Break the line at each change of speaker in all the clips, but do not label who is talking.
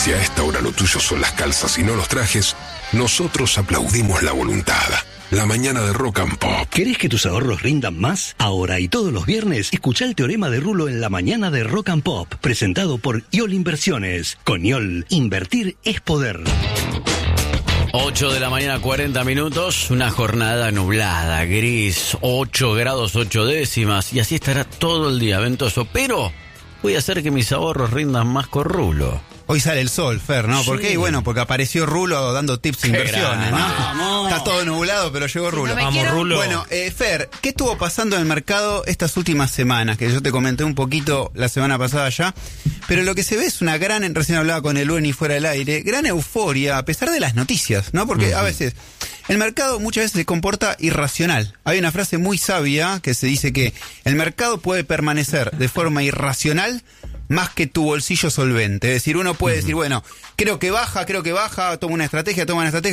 Si a esta hora lo tuyo son las calzas y no los trajes, nosotros aplaudimos la voluntad. La mañana de Rock and Pop.
¿Querés que tus ahorros rindan más? Ahora y todos los viernes, escuchá el teorema de Rulo en la mañana de Rock and Pop, presentado por YOL Inversiones. Con YOL, invertir es poder.
8 de la mañana, 40 minutos, una jornada nublada, gris, 8 grados 8 décimas, y así estará todo el día ventoso, pero voy a hacer que mis ahorros rindan más con Rulo.
Hoy sale el sol, Fer, ¿no? ¿Por qué?
Sí.
Y bueno, porque apareció Rulo dando tips de inversiones, ¿no?
¡Vamos!
Está todo nublado, pero llegó Rulo.
Vamos, Rulo.
Bueno, Fer, ¿qué estuvo pasando en el mercado estas últimas semanas? Que yo te comenté un poquito la semana pasada ya. Pero lo que se ve es una gran, recién hablaba con el Lueni fuera del aire, gran euforia a pesar de las noticias, ¿no? Porque a veces el mercado muchas veces se comporta irracional. Hay una frase muy sabia que se dice que el mercado puede permanecer de forma irracional más que tu bolsillo solvente. Es decir, uno puede decir, bueno, creo que baja, tomo una estrategia,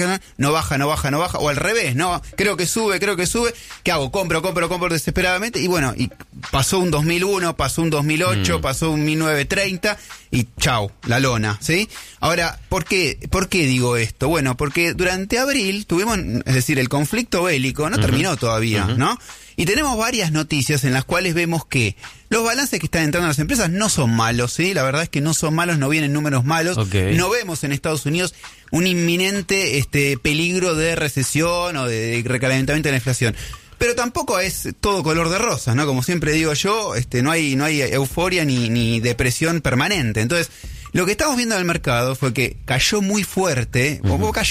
no baja, o al revés, no, creo que sube, ¿qué hago? Compro desesperadamente, y bueno, y pasó un 2001, pasó un 2008, pasó un 1930, y chau, la lona, ¿sí? Ahora, ¿por qué digo esto? Bueno, porque durante abril tuvimos, es decir, el conflicto bélico no terminó todavía, ¿no? Y tenemos varias noticias en las cuales vemos que los balances que están entrando a las empresas no son malos, ¿sí? La verdad es que no son malos, no vienen números malos.
Okay.
No vemos en Estados Unidos un inminente peligro de recesión o de recalentamiento de la inflación. Pero tampoco es todo color de rosas, ¿no? Como siempre digo yo, no hay euforia ni depresión permanente. Entonces, lo que estamos viendo en el mercado fue que cayó muy fuerte,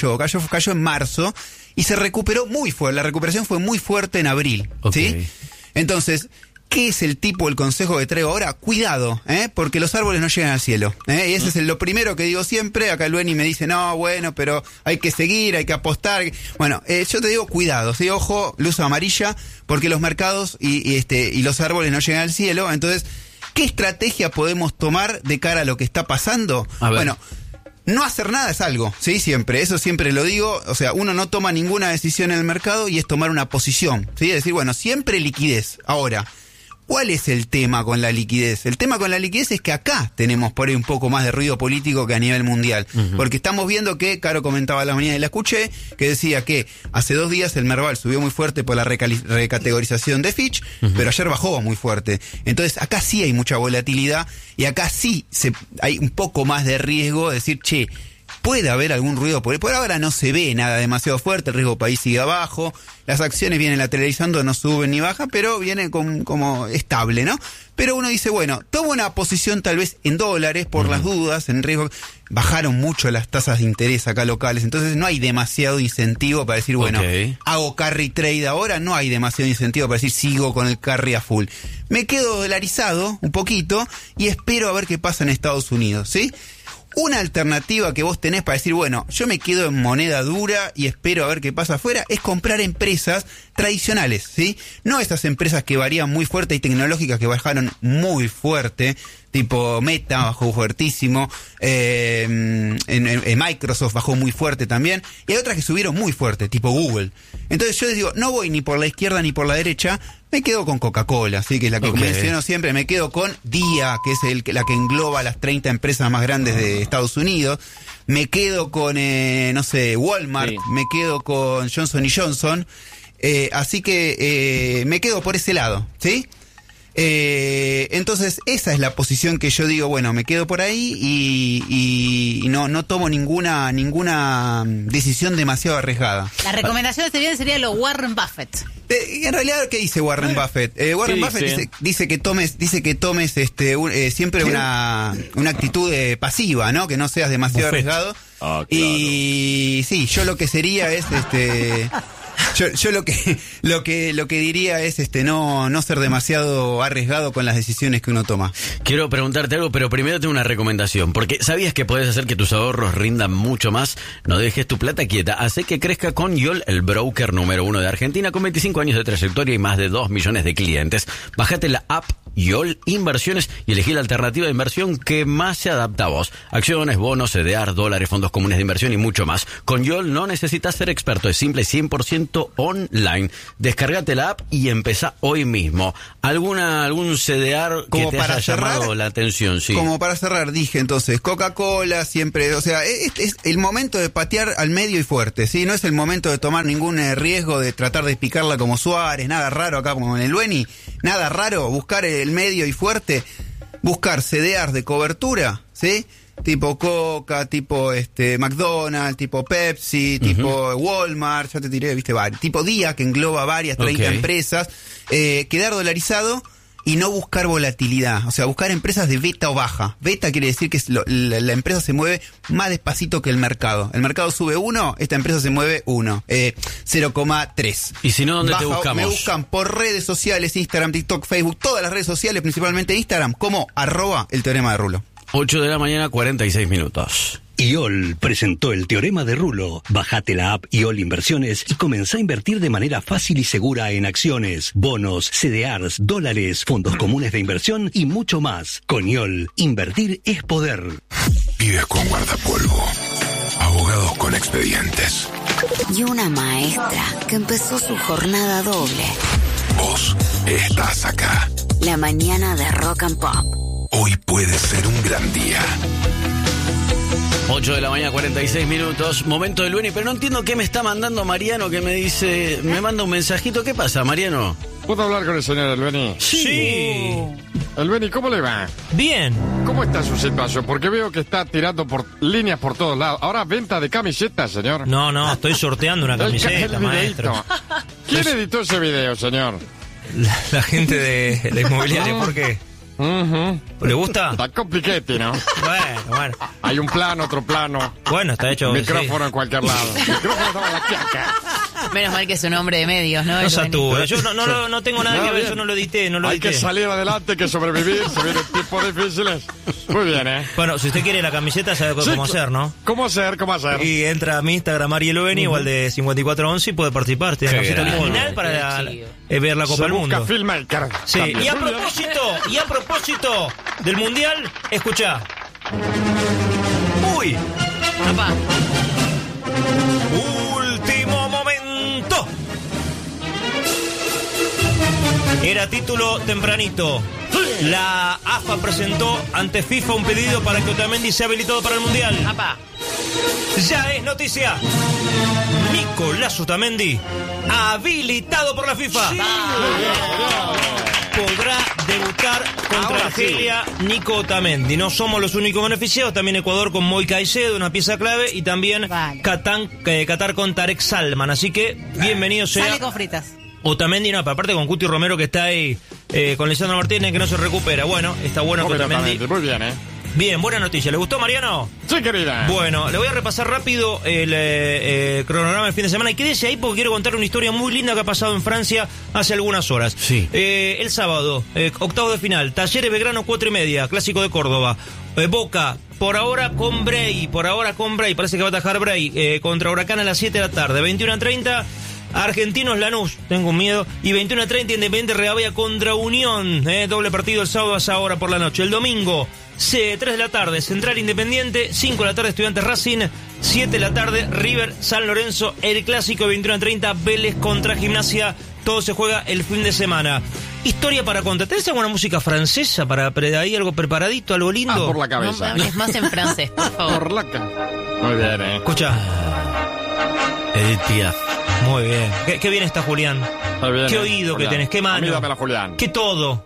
cayó en marzo, y se recuperó muy fuerte. La recuperación fue muy fuerte en abril, ¿sí? Entonces, ¿qué es el consejo que traigo ahora? Cuidado, porque los árboles no llegan al cielo, y ese es lo primero que digo siempre. Acá Lueni me dice, no, bueno, pero hay que seguir, hay que apostar. Bueno, yo te digo, cuidado, ¿sí? Ojo, luz amarilla, porque los mercados y los árboles no llegan al cielo. Entonces, ¿qué estrategia podemos tomar de cara a lo que está pasando? Bueno, no hacer nada es algo, ¿sí? Eso siempre lo digo. O sea, uno no toma ninguna decisión en el mercado y es tomar una posición, ¿sí? Es decir, bueno, siempre liquidez. Ahora, ¿cuál es el tema con la liquidez? El tema con la liquidez es que acá tenemos por ahí un poco más de ruido político que a nivel mundial. Porque estamos viendo que, Caro comentaba a la mañana y la escuché, que decía que hace 2 días el Merval subió muy fuerte por la recategorización de Fitch, pero ayer bajó muy fuerte. Entonces acá sí hay mucha volatilidad y acá sí hay un poco más de riesgo de decir, che, puede haber algún ruido por ahora no se ve nada demasiado fuerte, el riesgo país sigue abajo, las acciones vienen lateralizando, no suben ni bajan, pero vienen como estable, ¿no? Pero uno dice, bueno, tomo una posición tal vez en dólares por las dudas, en riesgo. Bajaron mucho las tasas de interés acá locales, entonces no hay demasiado incentivo para decir, bueno, hago carry trade ahora, no hay demasiado incentivo para decir, sigo con el carry a full. Me quedo dolarizado un poquito y espero a ver qué pasa en Estados Unidos, ¿sí? Una alternativa que vos tenés para decir, bueno, yo me quedo en moneda dura y espero a ver qué pasa afuera, es comprar empresas tradicionales, ¿sí? No estas empresas que varían muy fuerte y tecnológicas que bajaron muy fuerte, tipo Meta bajó fuertísimo, Microsoft bajó muy fuerte también, y hay otras que subieron muy fuerte, tipo Google. Entonces yo les digo, no voy ni por la izquierda ni por la derecha, me quedo con Coca-Cola, ¿sí? Que es la que menciono siempre, me quedo con Dia, que es la que engloba las 30 empresas más grandes de Estados Unidos, me quedo con, Walmart, me quedo con Johnson & Johnson, así que me quedo por ese lado, ¿sí? Entonces esa es la posición que yo digo, bueno, me quedo por ahí y no tomo ninguna decisión demasiado arriesgada.
La recomendación de este video sería lo Warren Buffett.
En realidad, ¿qué dice Warren Buffett? Warren Buffett dice que tomes siempre una actitud pasiva, ¿no? Que no seas demasiado arriesgado.
Claro.
Y sí, yo lo que sería es Yo lo que diría es no ser demasiado arriesgado con las decisiones que uno toma.
Quiero preguntarte algo, pero primero tengo una recomendación, porque ¿sabías que podés hacer que tus ahorros rindan mucho más? No dejes tu plata quieta, hace que crezca con YOL, el broker número 1 de Argentina, con 25 años de trayectoria y más de 2 millones de clientes. Bájate la app YOL Inversiones y elegí la alternativa de inversión que más se adapta a vos. Acciones, bonos, CDR, dólares, fondos comunes de inversión y mucho más. Con YOL no necesitas ser experto, es simple, 100% todo online. Descargate la app y empezá hoy mismo. ¿Algún CDR que
Como
te
para
haya
cerrar,
llamado la atención? Sí.
Como para cerrar, dije entonces, Coca-Cola siempre, o sea, es el momento de patear al medio y fuerte, ¿sí? No es el momento de tomar ningún riesgo de tratar de picarla como Suárez, nada raro acá como en el Lueni, nada raro, buscar el medio y fuerte, buscar CDRs de cobertura, ¿sí? Tipo Coca, tipo McDonald's, tipo Pepsi, tipo Walmart, ya te tiré, viste, tipo Día, que engloba varias, 30 empresas, quedar dolarizado y no buscar volatilidad, o sea, buscar empresas de beta o baja. Beta quiere decir que la empresa se mueve más despacito que el mercado. El mercado sube 1, esta empresa se mueve 1, 0,3.
¿Y si no, dónde te buscamos?
Me buscan por redes sociales, Instagram, TikTok, Facebook, todas las redes sociales, principalmente Instagram, como @el teorema de Rulo.
8 de la mañana, 46 minutos.
IOL presentó el Teorema de Rulo. Bajate la app IOL Inversiones y comenzá a invertir de manera fácil y segura en acciones, bonos, CDRs, dólares, fondos comunes de inversión y mucho más. Con IOL, invertir es poder.
Pibes con guardapolvo. Abogados con expedientes.
Y una maestra que empezó su jornada doble.
Vos estás acá.
La mañana de Rock and Pop.
Hoy puede ser un gran día.
8 de la mañana, 46 minutos. Momento del Lueni, pero no entiendo qué me está mandando Mariano, que me dice, me manda un mensajito. ¿Qué pasa, Mariano?
¿Puedo hablar con el señor Elbeni?
Sí.
Elbeni, ¿cómo le va?
Bien.
¿Cómo está su situación? Porque veo que está tirando por líneas por todos lados. Ahora, venta de camisetas, señor.
No, estoy sorteando una camiseta, maestro.
¿Quién editó ese video, señor?
La gente de la inmobiliaria, ¿por qué? ¿Le gusta?
Está compliquete, ¿no?
Bueno.
Hay un plano, otro plano.
Bueno, está hecho.
Micrófono en cualquier lado. Micrófono en la caca.
Menos mal que es un hombre de medios, ¿no?
No satúe. Yo no tengo nada que ver, yo no lo edité,
Hay que salir adelante, hay que sobrevivir, se vienen tiempos difíciles. Muy bien, ¿eh?
Bueno, si usted quiere la camiseta, sabe cómo hacer, ¿no?
¿Cómo hacer? Y
entra a mi Instagram, Ariel Oveni, o al de 5411 y puede participar. Tiene la camiseta original para ver la Copa del Mundo.
Filmmaker.
Sí, y a propósito del Mundial, escuchá. ¡Uy!
Papá.
Último momento. Era título tempranito. La AFA presentó ante FIFA un pedido para que Otamendi sea habilitado para el Mundial.
Papá.
Ya es noticia. Nicolás Otamendi habilitado por la FIFA.
Sí.
Podrá debutar contra Argelia Nico Otamendi. No somos los únicos beneficiados, también Ecuador con Moy Caicedo, una pieza clave, y también Qatar con Tarek Salman. Así que bienvenido sea.
Sale con fritas.
Otamendi, no, pero aparte con Cuti Romero, que está ahí con Lisandro Martínez, que no se recupera. Bueno, está bueno que Otamendi.
Muy bien, ¿eh?
Bien, buena noticia. ¿Le gustó, Mariano?
Sí, querida.
Bueno, le voy a repasar rápido el cronograma del fin de semana. Y quédese ahí porque quiero contarle una historia muy linda que ha pasado en Francia hace algunas horas.
Sí.
El sábado, octavos de final, Talleres Belgrano 4:30, Clásico de Córdoba. Boca, por ahora con Bray, parece que va a atajar Bray, contra Huracán a las 7 de la tarde. 21:30, Argentinos Lanús, tengo miedo. Y 21:30, Independiente Rivadavia contra Unión. Doble partido el sábado a esa hora por la noche. El domingo, 3 de la tarde, Central Independiente. 5 de la tarde, Estudiantes Racing. 7 de la tarde, River San Lorenzo. El clásico, 21:30, Vélez contra Gimnasia. Todo se juega el fin de semana. Historia para contar. ¿Tenés alguna música francesa para ahí algo preparadito, algo lindo?
Por la cabeza.
No, es más en francés, por favor.
Por la cabeza. Muy bien, ¿eh?
Escucha.
Edith Piaf.
Muy bien. Qué bien está Julián.
Muy bien,
qué oído
Julián.
que tenés, qué mano.
Míramela, Julián.
Qué todo.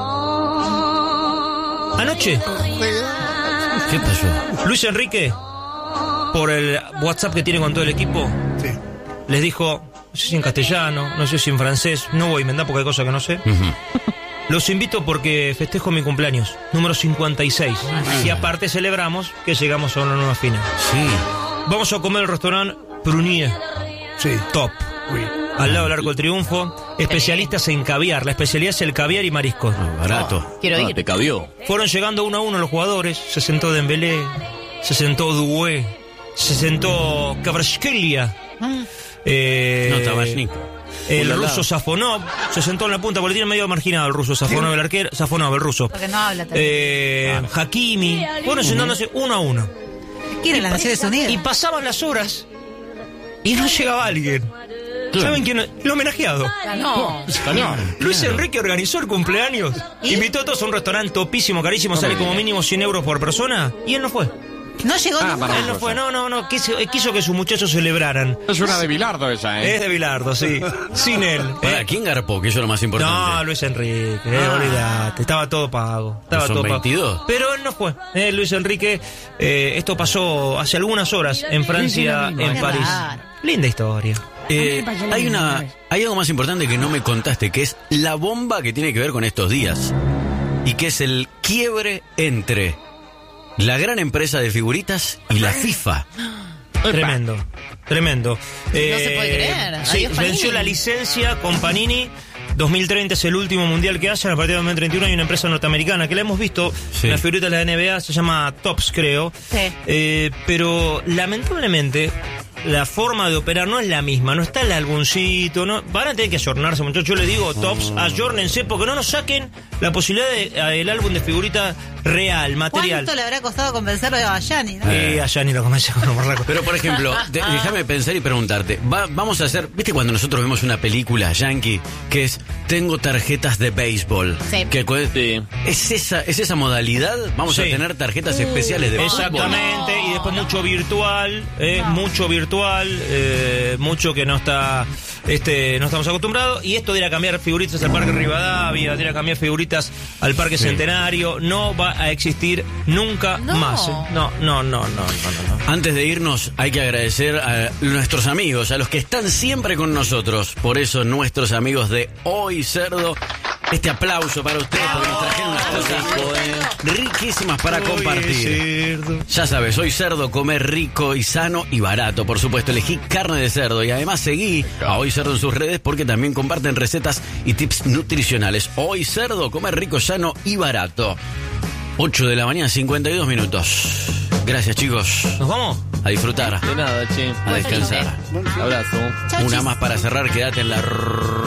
Anoche,
¿Qué pasó?
Luis Enrique, por el WhatsApp que tiene con todo el equipo, les dijo, no sé si en castellano, no sé si en francés, no voy a inventar porque hay cosas que no sé. Los invito porque festejo mi cumpleaños, número 56. Y aparte celebramos que llegamos a una nueva final.
Sí.
Vamos a comer el restaurante Prunier. Sí. Top. Al lado del Arco del Triunfo, especialistas en caviar. La especialidad es el caviar y mariscos.
Barato.
Quiero ir.
Te cabió.
Fueron llegando uno a uno los jugadores. Se sentó Dembélé, se sentó Doué, se sentó Kvaratskhelia.
No, Tabachnik.
El ruso Safonov se sentó en la punta porque tiene medio marginado el ruso Safonov, el arquero. Safonov, el ruso.
Porque no habla también.
Hakimi. Fueron sentándose uno a uno.
¿Quieren las Naciones Unidas?
Y pasaban las horas y no llegaba alguien. ¿Saben quién es? El homenajeado.
No.
Señor.
Luis Enrique organizó el cumpleaños. Invitó a todos a un restaurante topísimo, carísimo, sale como mínimo 100 euros por persona. Y él no fue.
No llegó nunca.
para
Él no fue, no. Quiso que sus muchachos celebraran.
Es una de Bilardo esa,
Es de Bilardo, sí. Sin él.
¿Para quién garpó? Que eso es lo más importante.
No, Luis Enrique, olvídate. Estaba todo pago. Estaba
¿Son
todo
22?
pago. Pero él no fue. Luis Enrique, esto pasó hace algunas horas en Francia, en París.
Claro.
Linda historia.
Hay algo más importante que no me contaste, que es la bomba que tiene que ver con estos días. Y que es el quiebre entre la gran empresa de figuritas y la FIFA.
Tremendo.
No se puede creer.
Sí,
Adiós, Panini.
venció la licencia con Panini. 2030 es el último mundial que haya. A partir de 2031 hay una empresa norteamericana que la hemos visto.
Sí.
La figurita de la NBA se llama Topps, creo.
Sí.
Pero lamentablemente la forma de operar no es la misma. No está el álbumcito. No, van a tener que ayornarse, muchachos. Yo les digo, Topps, ayórnense porque no nos saquen la posibilidad del álbum de figurita real, material.
¿Cuánto le habrá costado convencerlo a Gianni, no?
A Gianni lo comencé con un borraco.
Pero, por ejemplo, déjame pensar y preguntarte. Vamos a hacer... ¿Viste cuando nosotros vemos una película yankee que es Tengo tarjetas de béisbol?
Sí.
¿Es esa modalidad? Vamos a
Sí.
tener tarjetas especiales de béisbol.
Exactamente, y después mucho virtual, mucho que no está, no estamos acostumbrados, y esto de ir a cambiar figuritas al Parque Rivadavia, de ir a cambiar figuritas al Parque Centenario, no va a existir nunca más. No.
Antes de irnos, hay que agradecer a nuestros amigos, a los que están siempre con nosotros. Por eso, nuestros amigos de Hoy Cerdo, este aplauso para ustedes, porque nos trajeron unas cosas riquísimas para compartir. Ya sabes, Hoy Cerdo, comer rico y sano y barato. Por supuesto, elegí carne de cerdo y además seguí a Hoy Cerdo en sus redes porque también comparten recetas y tips nutricionales. Hoy Cerdo, comer rico, sano y barato. 8 de la mañana, 52 minutos. Gracias, chicos.
¿Nos vamos?
A disfrutar.
De nada, che.
A descansar.
Abrazo.
Chau,
Una
chis.
más para cerrar, quédate en la